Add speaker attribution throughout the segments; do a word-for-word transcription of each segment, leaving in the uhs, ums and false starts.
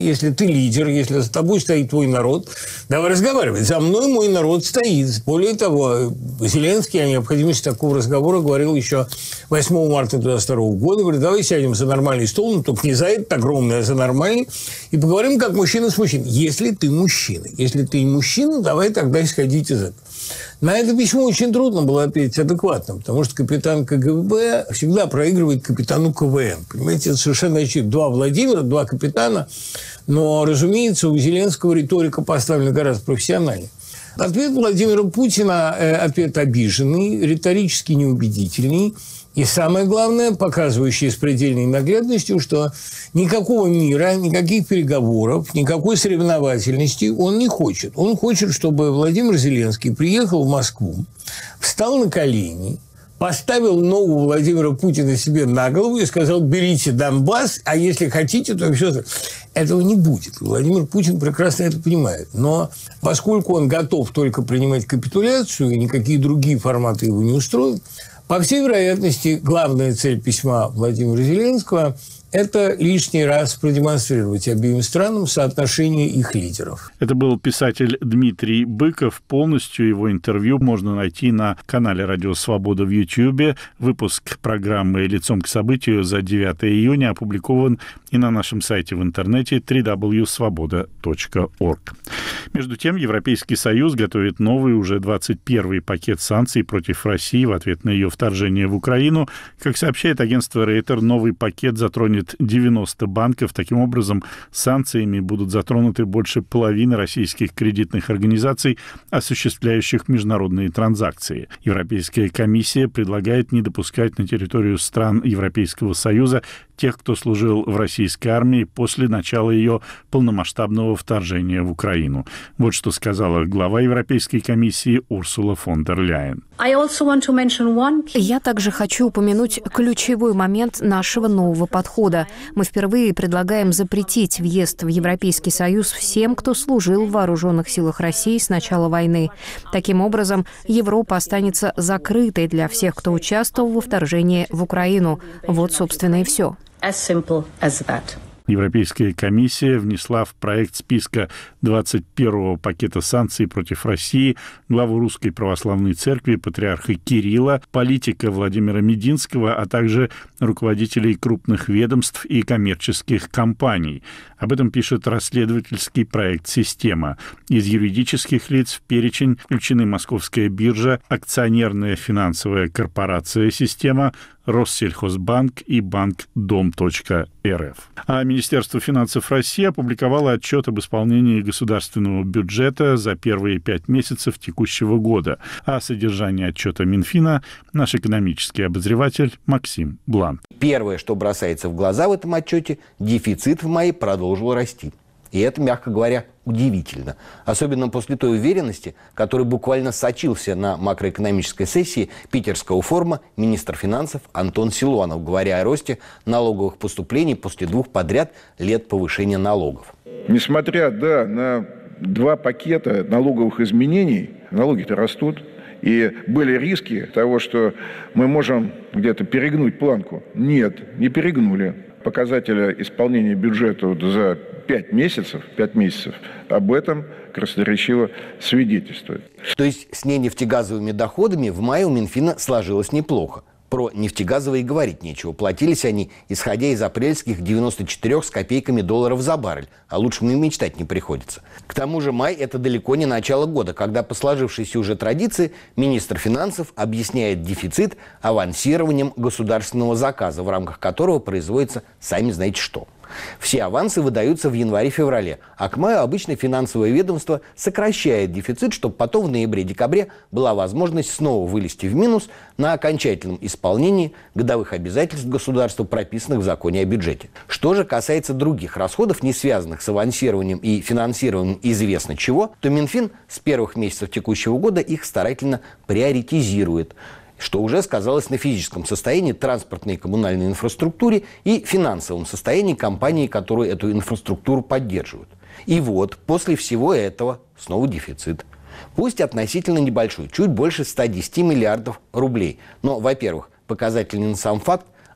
Speaker 1: Если ты лидер, если за тобой стоит твой народ, давай разговаривать. За мной мой народ стоит. Более того, Зеленский о необходимости такого разговора говорил еще восьмого марта двадцать второго года. Говорит, давай сядем за нормальный стол, ну, только не за этот огромный, а за нормальный, и поговорим как мужчина с мужчиной. Если ты мужчина. Если ты не мужчина, давай тогда исходить из этого. На это письмо очень трудно было ответить адекватно, потому что капитан ка гэ бэ всегда проигрывает капитану ка вэ эн. Понимаете, это совершенно очевидно. Два Владимира, два капитана, но, разумеется, у Зеленского риторика поставлена гораздо профессиональнее. Ответ Владимира Путина – ответ обиженный, риторически неубедительный. И самое главное, показывающий с предельной наглядностью, что никакого мира, никаких переговоров, никакой соревновательности он не хочет. Он хочет, чтобы Владимир Зеленский приехал в Москву, встал на колени, поставил ногу Владимира Путина себе на голову и сказал: берите Донбасс, а если хотите, то все. Этого не будет. Владимир Путин прекрасно это понимает. Но поскольку он готов только принимать капитуляцию, и никакие другие форматы его не устроят, по всей вероятности, главная цель письма Владимира Зеленского – это лишний раз продемонстрировать обеим странам соотношение их лидеров.
Speaker 2: Это был писатель Дмитрий Быков. Полностью его интервью можно найти на канале «Радио Свобода» в Ютьюбе. Выпуск программы «Лицом к событию» за девятое июня опубликован и на нашем сайте в интернете дабл ю дабл ю дабл ю точка свобода точка орг. Между тем, Европейский Союз готовит новый, уже двадцать первый пакет санкций против России в ответ на ее вторжение в Украину. Как сообщает агентство Рейтер, новый пакет затронет девяносто банков. Таким образом, санкциями будут затронуты больше половины российских кредитных организаций, осуществляющих международные транзакции. Европейская комиссия предлагает не допускать на территорию стран Европейского Союза тех, кто служил в российской армии после начала ее полномасштабного вторжения в Украину. Вот что сказала глава Европейской комиссии Урсула фон дер Ляйен.
Speaker 3: Я также хочу упомянуть ключевой момент нашего нового подхода. Мы впервые предлагаем запретить въезд в Европейский Союз всем, кто служил в вооруженных силах России с начала войны. Таким образом, Европа останется закрытой для всех, кто участвовал во вторжении в Украину. Вот, собственно, и все.
Speaker 4: As simple as that.
Speaker 2: Европейская комиссия внесла в проект списка двадцать первого пакета санкций против России главу Русской Православной Церкви патриарха Кирилла, политика Владимира Мединского, а также руководителей крупных ведомств и коммерческих компаний. Об этом пишет расследовательский проект «Система». Из юридических лиц в перечень включены Московская биржа, акционерная финансовая корпорация «Система», Россельхозбанк и банк дом точка эр эф. А Министерство финансов России опубликовало отчет об исполнении государственного бюджета за первые пять месяцев текущего года. О содержании отчета Минфина наш экономический обозреватель Максим Блант.
Speaker 5: Первое, что бросается в глаза в этом отчете, дефицит в мае продолжил расти. И это, мягко говоря, удивительно. Особенно после той уверенности, которой буквально сочился на макроэкономической сессии питерского форума министр финансов Антон Силуанов, говоря о росте налоговых поступлений после двух подряд лет повышения налогов.
Speaker 6: Несмотря, да, на два пакета налоговых изменений, налоги-то растут. И были риски того, что мы можем где-то перегнуть планку. Нет, не перегнули. Показателя исполнения бюджета за пять месяцев, пять месяцев об этом красноречиво свидетельствует.
Speaker 5: То есть с ненефтегазовыми доходами в мае у Минфина сложилось неплохо. Про нефтегазовые говорить нечего. Платились они, исходя из апрельских девяноста четырёх с копейками долларов за баррель. А лучше мне мечтать не приходится. К тому же май – это далеко не начало года, когда по сложившейся уже традиции министр финансов объясняет дефицит авансированием государственного заказа, в рамках которого производится сами знаете что. Все авансы выдаются в январе-феврале, а к маю обычно финансовое ведомство сокращает дефицит, чтобы потом в ноябре-декабре была возможность снова вылезти в минус на окончательном исполнении годовых обязательств государства, прописанных в законе о бюджете. Что же касается других расходов, не связанных с авансированием и финансированием известно чего, то Минфин с первых месяцев текущего года их старательно приоритизирует, что уже сказалось на физическом состоянии транспортной и коммунальной инфраструктуре и финансовом состоянии компаний, которые эту инфраструктуру поддерживают. И вот, после всего этого снова дефицит. Пусть относительно небольшой, чуть больше ста десяти миллиардов рублей. Но, во-первых, показательный сам факт,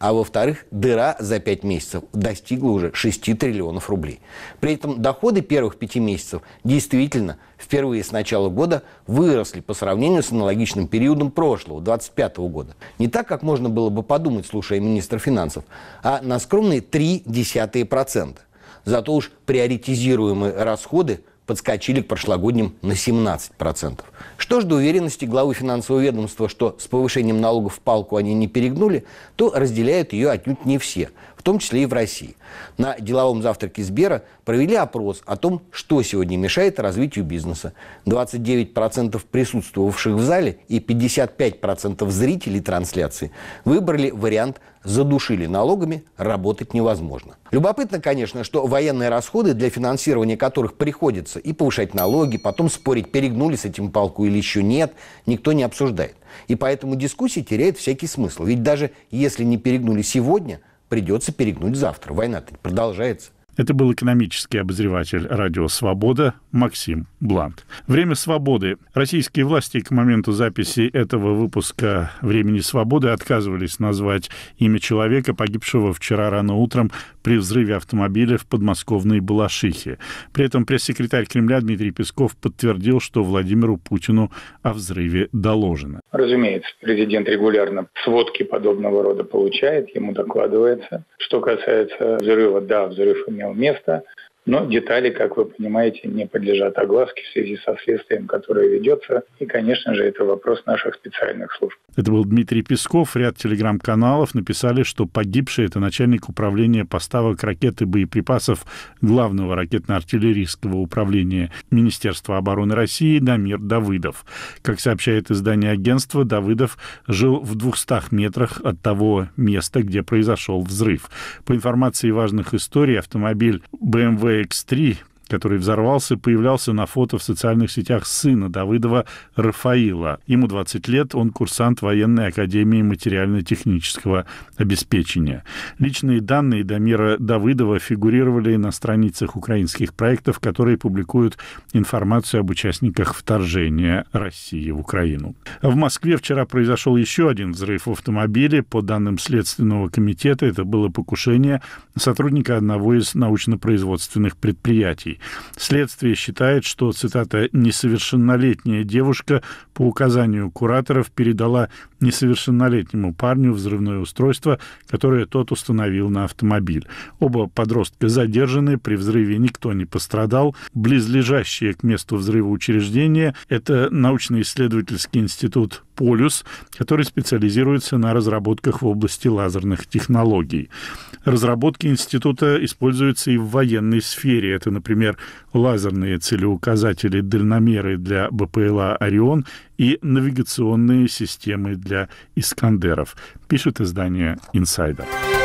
Speaker 5: а во-вторых, дыра за пять месяцев достигла уже шести триллионов рублей. При этом доходы первых пяти месяцев действительно впервые с начала года выросли по сравнению с аналогичным периодом прошлого, двадцать пятого года. Не так, как можно было бы подумать, слушая министра финансов, а на скромные три десятых процента. Зато уж приоритизируемые расходы подскочили к прошлогодним на семнадцать процентов. Что ж до уверенности главы финансового ведомства, что с повышением налогов в палку они не перегнули, то разделяют ее отнюдь не все, в том числе и в России. На деловом завтраке Сбера провели опрос о том, что сегодня мешает развитию бизнеса. двадцать девять процентов присутствовавших в зале и пятьдесят пять процентов зрителей трансляции выбрали вариант «задушили налогами, работать невозможно». Любопытно, конечно, что военные расходы, для финансирования которых приходится и повышать налоги, потом спорить, перегнули с этим палку или еще нет, никто не обсуждает. И поэтому дискуссия теряет всякий смысл. Ведь даже если не перегнули сегодня, придется перегнуть завтра. Война-то продолжается.
Speaker 2: Это был экономический обозреватель «Радио Свобода» Максим Блант. Время свободы. Российские власти к моменту записи этого выпуска «Времени свободы» отказывались назвать имя человека, погибшего вчера рано утром при взрыве автомобиля в подмосковной Балашихе. При этом пресс-секретарь Кремля Дмитрий Песков подтвердил, что Владимиру Путину о взрыве доложено.
Speaker 7: Разумеется, президент регулярно сводки подобного рода получает, ему докладывается. Что касается взрыва, да, взрыв имел место, но детали, как вы понимаете, не подлежат огласке в связи со следствием, которое ведется. И, конечно же, это вопрос наших специальных служб.
Speaker 2: Это был Дмитрий Песков. Ряд телеграм-каналов написали, что погибший — это начальник управления поставок ракет и боеприпасов Главного ракетно-артиллерийского управления Министерства обороны России Дамир Давыдов. Как сообщает издание агентства, Давыдов жил в двухстах метрах от того места, где произошел взрыв. По информации важных историй, автомобиль бэ эм вэ икс три, который взорвался, появлялся на фото в социальных сетях сына Давыдова Рафаила. Ему двадцать лет, он курсант военной академии материально-технического обеспечения. Личные данные Дамира Давыдова фигурировали на страницах украинских проектов, которые публикуют информацию об участниках вторжения России в Украину. В Москве вчера произошел еще один взрыв в автомобиле. По данным Следственного комитета, это было покушение сотрудника одного из научно-производственных предприятий. Следствие считает, что, цитата, «несовершеннолетняя девушка по указанию кураторов передала несовершеннолетнему парню взрывное устройство, которое тот установил на автомобиль. Оба подростка задержаны, при взрыве никто не пострадал. Близлежащее к месту взрыва учреждение – это научно-исследовательский институт «Полюс», который специализируется на разработках в области лазерных технологий. Разработки института используются и в военной сфере. Это, например, лазерные целеуказатели-дальномеры для бэ пэ эл а «Орион» и навигационные системы для «Искандеров», пишет издание «Инсайдер».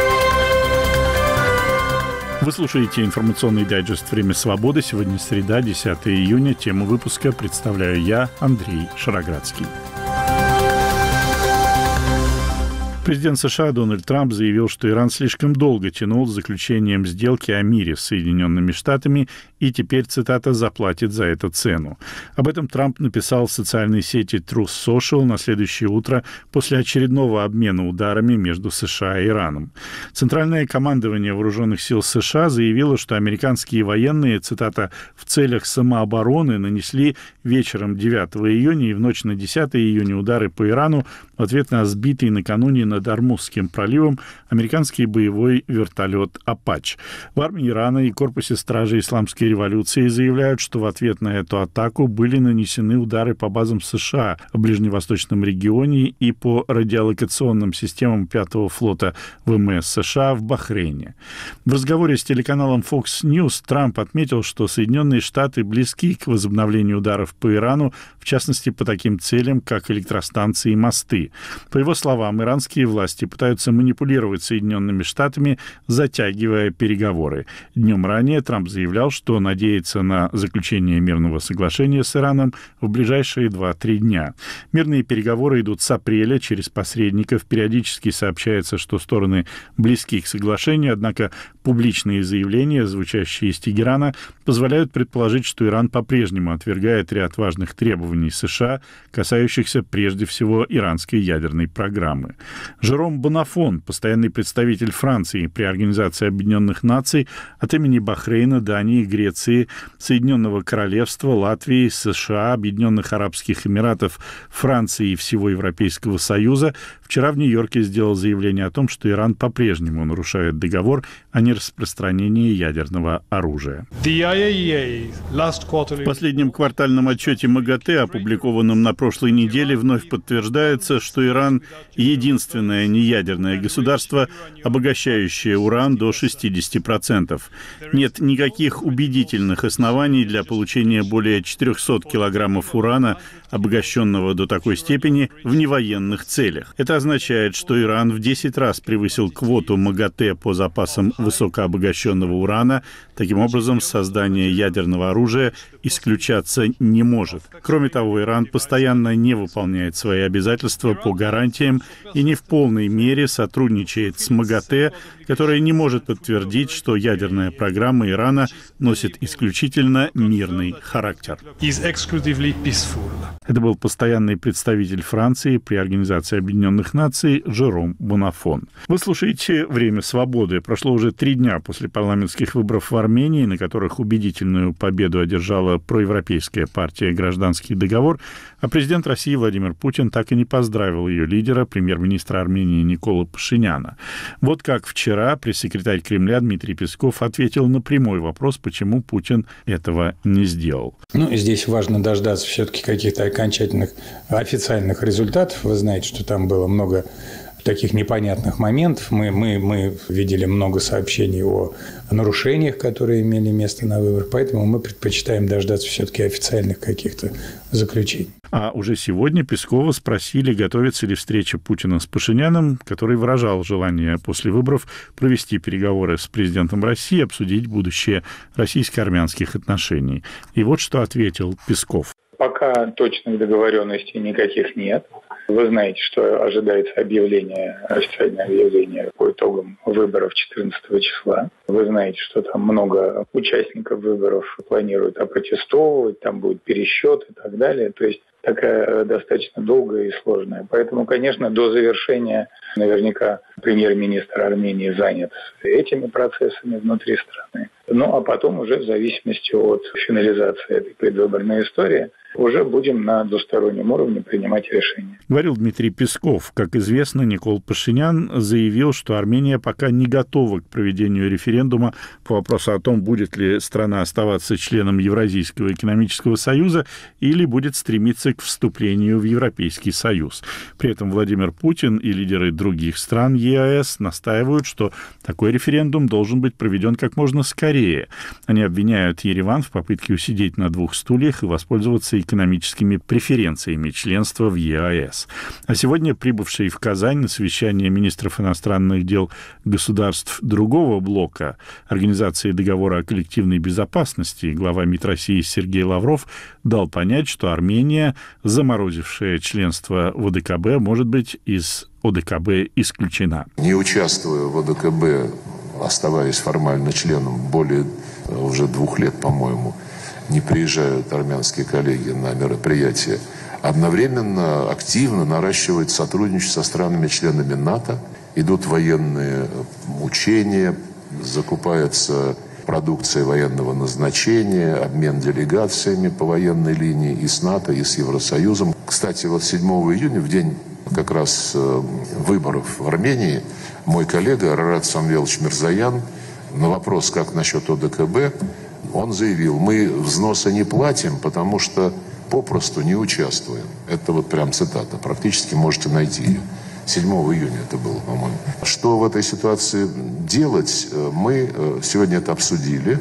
Speaker 2: Вы слушаете информационный дайджест «Время свободы». Сегодня среда, десятого июня. Тему выпуска представляю я, Андрей Шароградский. Президент США Дональд Трамп заявил, что Иран слишком долго тянул с заключением сделки о мире с Соединенными Штатами и теперь, цитата, «заплатит за это цену». Об этом Трамп написал в социальной сети Truth Social на следующее утро после очередного обмена ударами между США и Ираном. Центральное командование Вооруженных сил США заявило, что американские военные, цитата, «в целях самообороны нанесли вечером девятого июня и в ночь на десятое июня удары по Ирану в ответ на сбитый накануне на над Ормузским проливом американский боевой вертолет «Апач». В армии Ирана и корпусе стражей исламской революции заявляют, что в ответ на эту атаку были нанесены удары по базам США в ближневосточном регионе и по радиолокационным системам пятого флота вэ эм эс США в Бахрейне. В разговоре с телеканалом Fox News Трамп отметил, что Соединенные Штаты близки к возобновлению ударов по Ирану, в частности, по таким целям, как электростанции и мосты. По его словам, иранские власти пытаются манипулировать Соединенными Штатами, затягивая переговоры. Днем ранее Трамп заявлял, что что надеется на заключение мирного соглашения с Ираном в ближайшие два-три дня. Мирные переговоры идут с апреля через посредников. Периодически сообщается, что стороны близки к соглашению, однако публичные заявления, звучащие из Тегерана, позволяют предположить, что Иран по-прежнему отвергает ряд важных требований США, касающихся прежде всего иранской ядерной программы. Жером Бонафон, постоянный представитель Франции при Организации Объединенных Наций, от имени Бахрейна, Дании, Греции, Соединенного Королевства, Латвии, США, Объединенных Арабских Эмиратов, Франции и всего Европейского Союза, вчера в Нью-Йорке сделал заявление о том, что Иран по-прежнему нарушает договор о нераспространении ядерного оружия. В последнем квартальном отчете МАГАТЭ, опубликованном на прошлой неделе, вновь подтверждается, что Иран — единственное неядерное государство, обогащающее уран до шестидесяти процентов. Нет никаких убедительных оснований для получения более четырехсот килограммов урана, обогащенного до такой степени, в невоенных целях. Это означает, что Иран в десять раз превысил квоту МАГАТЭ по запасам высокообогащенного урана. Таким образом, создание ядерного оружия исключаться не может. Кроме того, Иран постоянно не выполняет свои обязательства по гарантиям и не в полной мере сотрудничает с МАГАТЭ, которая не может подтвердить, что ядерная программа Ирана носит исключительно мирный характер. Это был постоянный представитель Франции при Организации Объединенных Наций Жером Бонафон. Вы слушаете «Время свободы». Прошло уже три дня после парламентских выборов в Армении, на которых убедительную победу одержала проевропейская партия «Гражданский договор», а президент России Владимир Путин так и не поздравил ее лидера, премьер-министра Армении Николу Пашиняна. Вот как вчера пресс-секретарь Кремля Дмитрий Песков ответил на прямой вопрос, почему Путин этого не сделал.
Speaker 8: Ну, здесь важно дождаться все-таки каких-то окончательных официальных результатов. Вы знаете, что там было много таких непонятных моментов. Мы, мы, мы видели много сообщений о нарушениях, которые имели место на выборах, поэтому мы предпочитаем дождаться все-таки официальных каких-то заключений.
Speaker 2: А уже сегодня Пескова спросили, готовится ли встреча Путина с Пашиняном, который выражал желание после выборов провести переговоры с президентом России, обсудить будущее российско-армянских отношений. И вот что ответил Песков.
Speaker 7: Пока точных договоренностей никаких нет. Вы знаете, что ожидается объявление, официальное объявление по итогам выборов четырнадцатого числа. Вы знаете, что там много участников выборов планируют опротестовывать, там будет пересчет и так далее. То есть такая достаточно долгая и сложная. Поэтому, конечно, до завершения наверняка премьер-министр Армении занят этими процессами внутри страны. Ну, а потом уже в зависимости от финализации этой предвыборной истории уже будем на двустороннем уровне принимать решения.
Speaker 2: Говорил Дмитрий Песков. Как известно, Никол Пашинян заявил, что Армения пока не готова к проведению референдума по вопросу о том, будет ли страна оставаться членом Евразийского экономического союза или будет стремиться к вступлению в Европейский союз. При этом Владимир Путин и лидеры других стран ЕАЭС настаивают, что такой референдум должен быть проведен как можно скорее. Они обвиняют Ереван в попытке усидеть на двух стульях и воспользоваться экономическими преференциями членства в ЕАЭС. А сегодня прибывший в Казань на совещание министров иностранных дел государств другого блока Организации договора о коллективной безопасности глава МИД России Сергей Лавров дал понять, что Армения, заморозившая членство в ОДКБ, может быть из ОДКБ исключена.
Speaker 9: Не участвуя в ОДКБ, оставаясь формально членом более уже двух лет, по-моему, не приезжают армянские коллеги на мероприятия, одновременно активно наращивают сотрудничество со странами-членами НАТО, идут военные учения, закупается продукция военного назначения, обмен делегациями по военной линии и с НАТО, и с Евросоюзом. Кстати, вот седьмого июня, в день как раз выборов в Армении, мой коллега Арарат Самвелович Мирзоян на вопрос, как насчет ОДКБ, он заявил: мы взносы не платим, потому что попросту не участвуем. Это вот прям цитата, практически можете найти ее. седьмого июня это было, по-моему. Что в этой ситуации делать, мы сегодня это обсудили.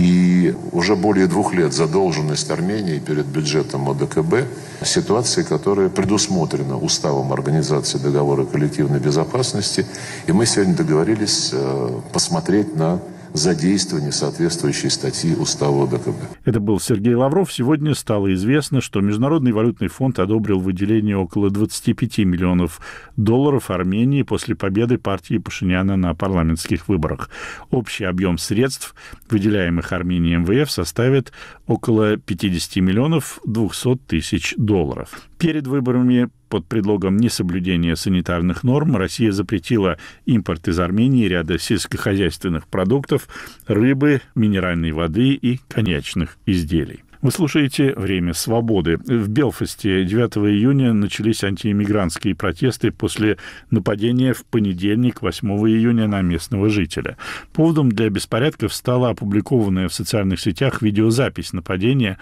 Speaker 9: И уже более двух лет задолженность Армении перед бюджетом ОДКБ, ситуация, которая предусмотрена Уставом Организации договора коллективной безопасности. И мы сегодня договорились посмотреть на задействования соответствующей статьи Устава ОДКБ.
Speaker 2: Это был Сергей Лавров. Сегодня стало известно, что Международный валютный фонд одобрил выделение около двадцати пяти миллионов долларов Армении после победы партии Пашиняна на парламентских выборах. Общий объем средств, выделяемых Армении эм вэ эф, составит около пятидесяти миллионов двухсот тысяч долларов. Перед выборами под предлогом несоблюдения санитарных норм Россия запретила импорт из Армении ряда сельскохозяйственных продуктов, рыбы, минеральной воды и коньячных изделий. Вы слушаете «Время свободы». В Белфасте девятого июня начались антииммигрантские протесты после нападения в понедельник, восьмого июня, на местного жителя. Поводом для беспорядков стала опубликованная в социальных сетях видеозапись нападения,